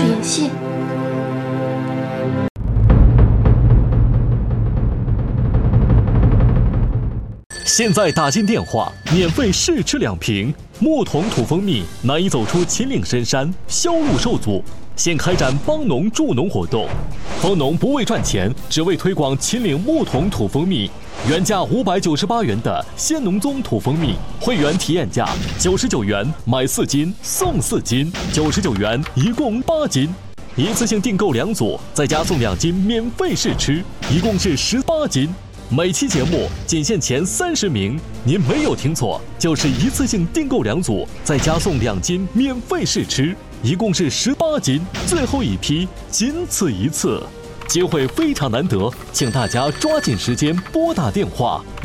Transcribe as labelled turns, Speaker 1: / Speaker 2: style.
Speaker 1: 是演戏。
Speaker 2: 现在打进电话，免费试吃2瓶木桶土蜂蜜，难以走出秦岭深山，销路受阻。现开展帮农助农活动，帮农不为赚钱，只为推广秦岭木桶土蜂蜜。原价598元的鲜农宗土蜂蜜，会员体验价99元，买4斤送4斤，99元一共8斤。一次性订购2组，再加送2斤免费试吃，一共是18斤。每期节目仅限前30名，您没有听错，就是一次性订购2组，再加送2斤免费试吃，一共是18斤，最后一批，仅此一次，机会非常难得，请大家抓紧时间拨打电话